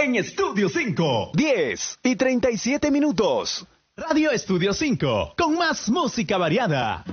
en Estudio 5. 10:37. Radio Estudio 5, con más música variada.